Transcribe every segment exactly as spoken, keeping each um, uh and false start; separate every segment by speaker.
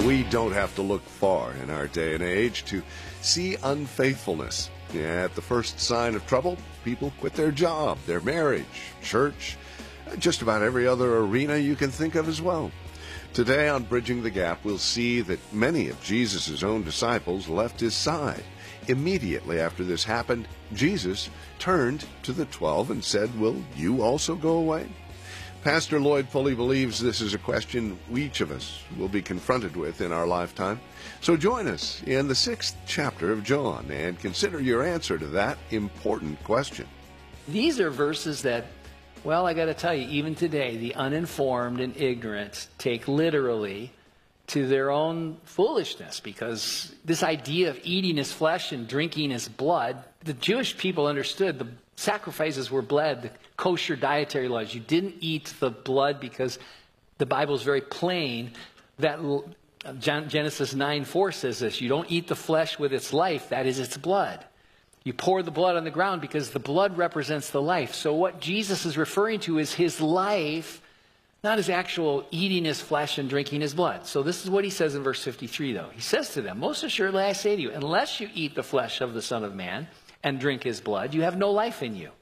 Speaker 1: We don't have to look far in our day and age to see unfaithfulness. At the first sign of trouble, people quit their job, their marriage, church, just about every other arena you can think of as well. Today on Bridging the Gap, we'll see that many of Jesus' own disciples left his side. Immediately after this happened, Jesus turned to the twelve and said, "Will you also go away?" Pastor Lloyd fully believes this is a question each of us will be confronted with in our lifetime. So join us in the sixth chapter of John and consider your answer to that important question.
Speaker 2: These are verses that, well, I got to tell you, even today, the uninformed and ignorant take literally to their own foolishness, because this idea of eating his flesh and drinking his blood, the Jewish people understood the sacrifices were blood, the kosher dietary laws. You didn't eat the blood because the Bible is very plain. That Genesis nine four says this: you don't eat the flesh with its life, that is its blood. You pour the blood on the ground because the blood represents the life. So what Jesus is referring to is his life, not his actual eating his flesh and drinking his blood. So this is what he says in verse fifty-three, though. He says to them, "Most assuredly I say to you, unless you eat the flesh of the Son of Man and drink his blood, you have no life in you."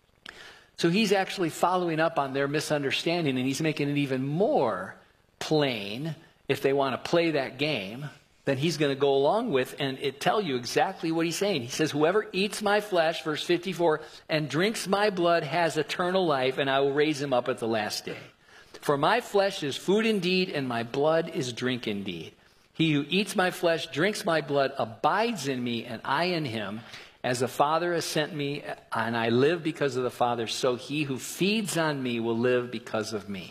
Speaker 2: So he's actually following up on their misunderstanding, and he's making it even more plain. If they want to play that game, then he's going to go along with and it tell you exactly what he's saying. He says, "Whoever eats my flesh," verse fifty-four, "and drinks my blood has eternal life, and I will raise him up at the last day. For my flesh is food indeed, and my blood is drink indeed. He who eats my flesh, drinks my blood, abides in me, and I in him. As the Father has sent me, and I live because of the Father, so he who feeds on me will live because of me."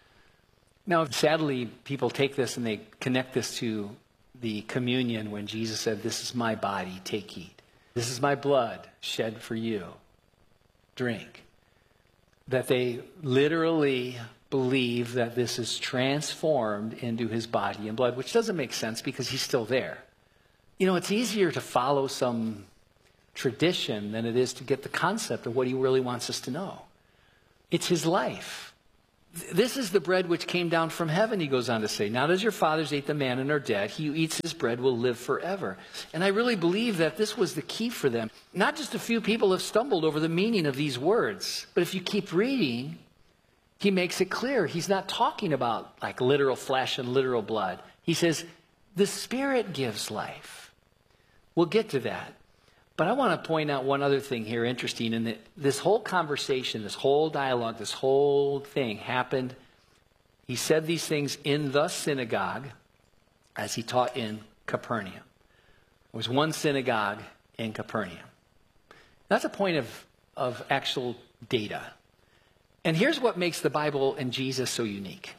Speaker 2: Now, sadly, people take this and they connect this to the communion when Jesus said, "This is my body, take, eat. This is my blood shed for you. Drink." That they literally believe that this is transformed into his body and blood, which doesn't make sense because he's still there. You know, it's easier to follow some tradition than it is to get the concept of what he really wants us to know. It's his life. "This is the bread which came down from heaven," he goes on to say. "Not as your fathers ate the manna and are dead. He who eats his bread will live forever." And I really believe that this was the key for them. Not just a few people have stumbled over the meaning of these words, but if you keep reading, he makes it clear. He's not talking about like literal flesh and literal blood. He says, the Spirit gives life. We'll get to that. But I want to point out one other thing here interesting, in that this whole conversation, this whole dialogue, this whole thing happened. He said these things in the synagogue as he taught in Capernaum. There was one synagogue in Capernaum. That's a point of, of actual data. And here's what makes the Bible and Jesus so unique.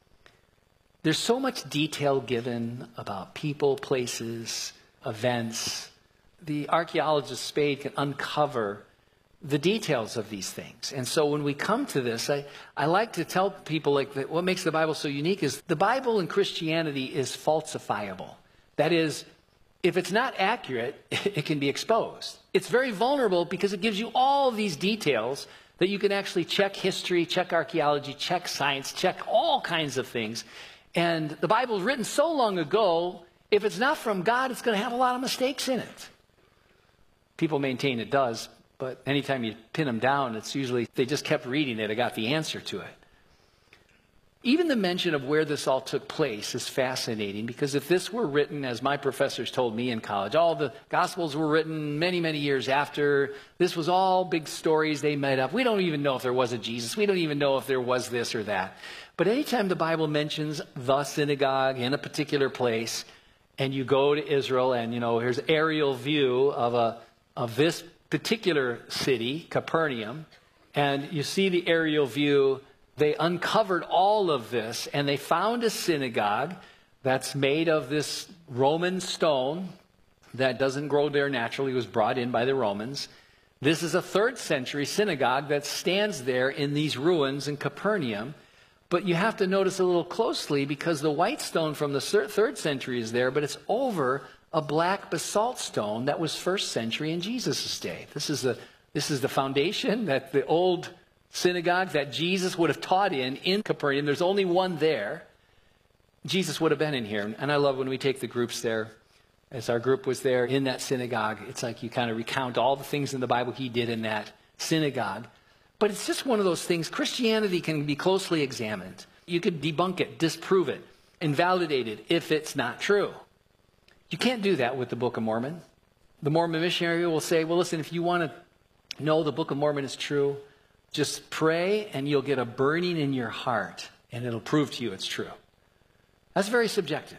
Speaker 2: There's so much detail given about people, places, events. The archaeologist Spade can uncover the details of these things. And so when we come to this, I, I like to tell people like that what makes the Bible so unique is the Bible and Christianity is falsifiable. That is, if it's not accurate, it can be exposed. It's very vulnerable because it gives you all these details that you can actually check history, check archaeology, check science, check all kinds of things. And the Bible is written so long ago, if it's not from God, it's going to have a lot of mistakes in it. People maintain it does, but anytime you pin them down, it's usually they just kept reading it and got the answer to it. Even the mention of where this all took place is fascinating, because if this were written, as my professors told me in college, all the Gospels were written many, many years after. This was all big stories they made up. We don't even know if there was a Jesus. We don't even know if there was this or that. But anytime the Bible mentions the synagogue in a particular place, and you go to Israel, and, you know, here's an aerial view of a of this particular city, Capernaum, and you see the aerial view. They uncovered all of this, and they found a synagogue that's made of this Roman stone that doesn't grow there naturally. It was brought in by the Romans. This is a third century synagogue that stands there in these ruins in Capernaum. But you have to notice a little closely, because the white stone from the third century is there, but it's over a black basalt stone that was first century in Jesus' day. This is the, this is the foundation that the old synagogue that Jesus would have taught in, in Capernaum. There's only one there. Jesus would have been in here. And I love when we take the groups there. As our group was there in that synagogue, it's like you kind of recount all the things in the Bible he did in that synagogue. But it's just one of those things. Christianity can be closely examined. You could debunk it, disprove it, invalidate it if it's not true. You can't do that with the Book of Mormon. The Mormon missionary will say, well, listen, if you want to know the Book of Mormon is true, just pray and you'll get a burning in your heart and it'll prove to you it's true. That's very subjective.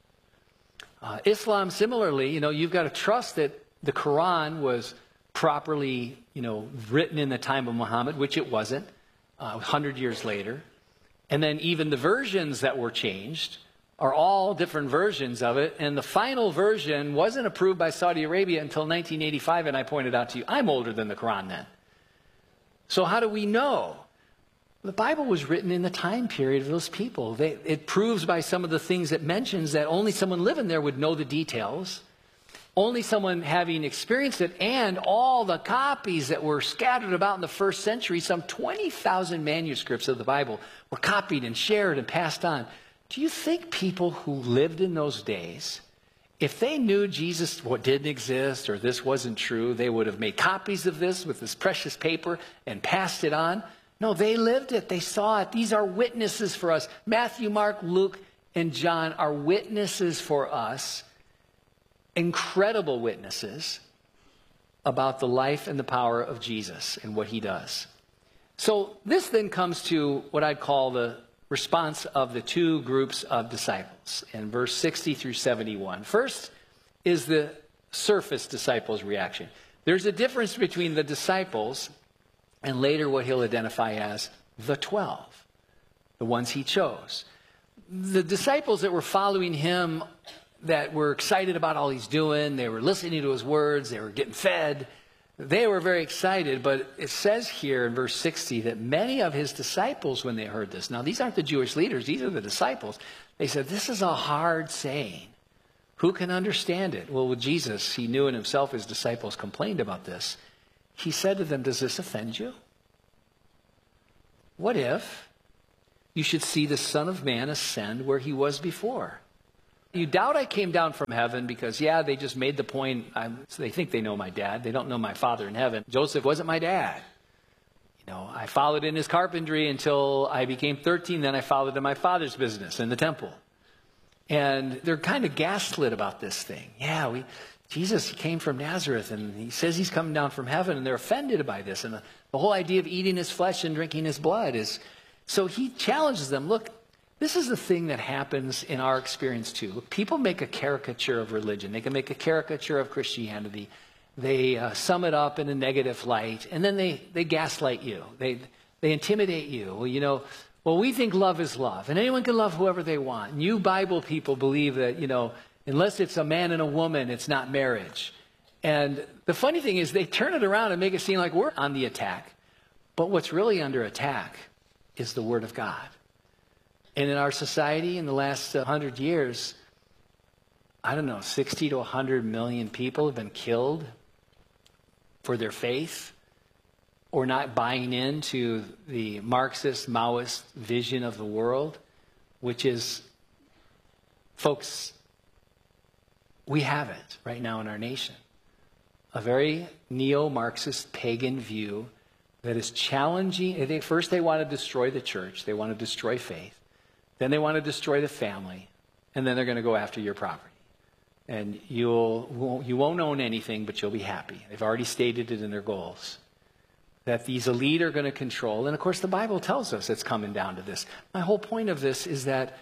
Speaker 2: Uh, Islam, similarly, you know, you've got to trust that the Quran was properly, you know, written in the time of Muhammad, which it wasn't, uh, one hundred years later. And then even the versions that were changed are all different versions of it. And the final version wasn't approved by Saudi Arabia until nineteen eighty-five. And I pointed out to you, I'm older than the Quran then. So how do we know? The Bible was written in the time period of those people. They, it proves by some of the things it mentions that only someone living there would know the details. Only someone having experienced it, and all the copies that were scattered about in the first century, some twenty thousand manuscripts of the Bible were copied and shared and passed on. Do you think people who lived in those days, if they knew Jesus what didn't exist or this wasn't true, they would have made copies of this with this precious paper and passed it on? No, they lived it. They saw it. These are witnesses for us. Matthew, Mark, Luke, and John are witnesses for us, incredible witnesses about the life and the power of Jesus and what he does. So this then comes to what I'd call the response of the two groups of disciples in verse sixty through seventy-one. First is the surface disciples' reaction. There's a difference between the disciples and later what he'll identify as the twelve, the ones he chose. The disciples that were following him, that were excited about all he's doing, they were listening to his words, they were getting fed, they were very excited. But it says here in verse sixty that many of his disciples, when they heard this, now these aren't the Jewish leaders, these are the disciples, they said, this is a hard saying. Who can understand it? Well, with Jesus, he knew in himself his disciples complained about this. He said to them, does this offend you? What if you should see the Son of Man ascend where he was before? You doubt I came down from heaven because, yeah, they just made the point. I'm, so they think they know my dad. They don't know my Father in heaven. Joseph wasn't my dad. You know, I followed in his carpentry until I became thirteen. Then I followed in my father's business in the temple. And they're kind of gaslit about this thing. Yeah, we... Jesus came from Nazareth, and he says he's coming down from heaven, and they're offended by this. And the, the whole idea of eating his flesh and drinking his blood is... So he challenges them. Look, this is the thing that happens in our experience too. Look, people make a caricature of religion. They can make a caricature of Christianity. They uh, sum it up in a negative light, and then they, they gaslight you. They, they intimidate you. Well, you know, well, we think love is love, and anyone can love whoever they want. And you Bible people believe that, you know, unless it's a man and a woman, it's not marriage. And the funny thing is they turn it around and make it seem like we're on the attack. But what's really under attack is the Word of God. And in our society in the last uh, hundred years, I don't know, sixty to one hundred million people have been killed for their faith or not buying into the Marxist, Maoist vision of the world, which is, folks, we have it right now in our nation. A very neo-Marxist pagan view that is challenging. They, first, they want to destroy the church. They want to destroy faith. Then they want to destroy the family. And then they're going to go after your property. And you'll, you won't own anything, but you'll be happy. They've already stated it in their goals. That these elite are going to control. And, of course, the Bible tells us it's coming down to this. My whole point of this is that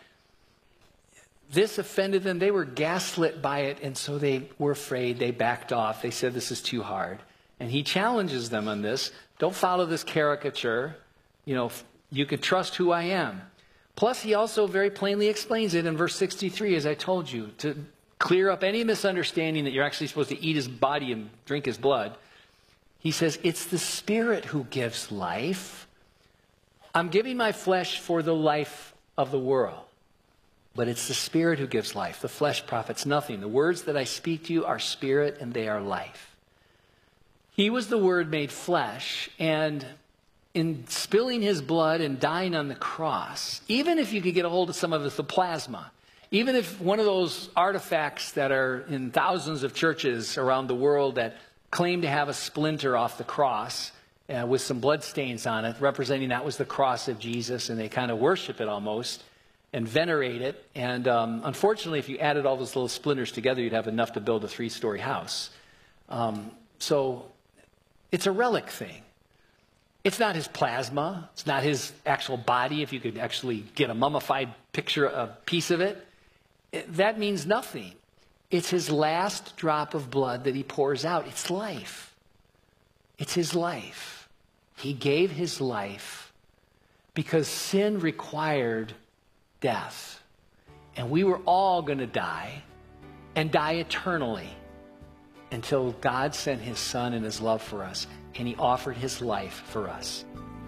Speaker 2: this offended them. They were gaslit by it, and so they were afraid. They backed off. They said this is too hard. And he challenges them on this. Don't follow this caricature. You know, you can trust who I am. Plus, he also very plainly explains it in verse sixty-three, as I told you, to clear up any misunderstanding that you're actually supposed to eat his body and drink his blood. He says, it's the Spirit who gives life. I'm giving my flesh for the life of the world. But it's the Spirit who gives life. The flesh profits nothing. The words that I speak to you are spirit and they are life. He was the Word made flesh, and in spilling his blood and dying on the cross, even if you could get a hold of some of the plasma, even if one of those artifacts that are in thousands of churches around the world that claim to have a splinter off the cross uh, with some blood stains on it, representing that was the cross of Jesus, and they kind of worship it almost and venerate it. And um, unfortunately, if you added all those little splinters together, you'd have enough to build a three-story house. Um, so it's a relic thing. It's not his plasma. It's not his actual body. If you could actually get a mummified picture, a piece of it, it that means nothing. It's his last drop of blood that he pours out. It's life. It's his life. He gave his life because sin required death. And we were all going to die and die eternally until God sent his Son and his love for us. And he offered his life for us.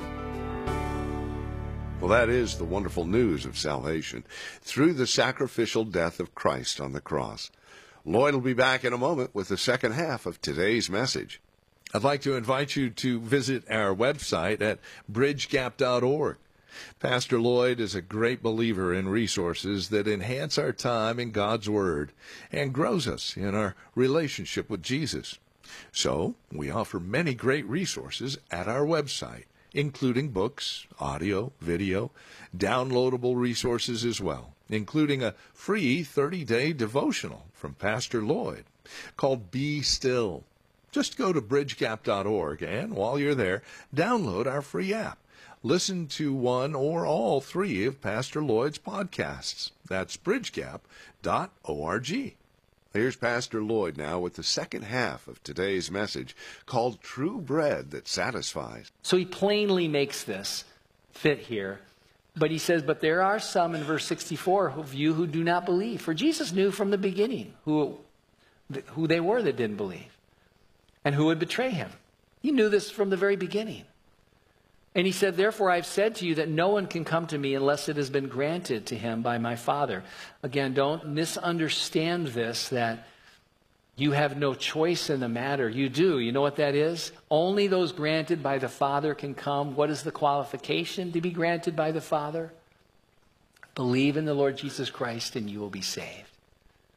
Speaker 1: Well, that is the wonderful news of salvation through the sacrificial death of Christ on the cross. Lloyd will be back in a moment with the second half of today's message. I'd like to invite you to visit our website at bridge gap dot org. Pastor Lloyd is a great believer in resources that enhance our time in God's Word and grows us in our relationship with Jesus. So, we offer many great resources at our website, including books, audio, video, downloadable resources as well, including a free thirty-day devotional from Pastor Lloyd called Be Still. Just go to bridge gap dot org and, while you're there, download our free app. Listen to one or all three of Pastor Lloyd's podcasts. That's bridge gap dot org. Here's Pastor Lloyd now with the second half of today's message called True Bread That Satisfies.
Speaker 2: So he plainly makes this fit here. But he says, but there are some in verse sixty-four of you who do not believe. For Jesus knew from the beginning who, who they were that didn't believe and who would betray him. He knew this from the very beginning. And he said, therefore, I've said to you that no one can come to me unless it has been granted to him by my Father. Again, don't misunderstand this, that you have no choice in the matter. You do. You know what that is? Only those granted by the Father can come. What is the qualification to be granted by the Father? Believe in the Lord Jesus Christ and you will be saved.